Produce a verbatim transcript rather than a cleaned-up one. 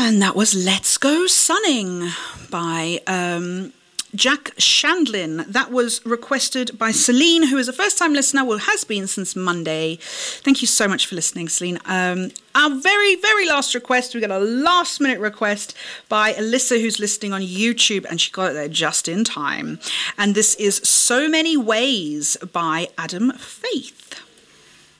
And that was Let's Go Sunning by um, Jack Shandlin. That was requested by Celine, who is a first-time listener, well, has been since Monday. Thank you so much for listening, Celine. Um, our very, very last request, we got a last-minute request by Alyssa, who's listening on YouTube, and she got it there just in time. And this is So Many Ways by Adam Faith.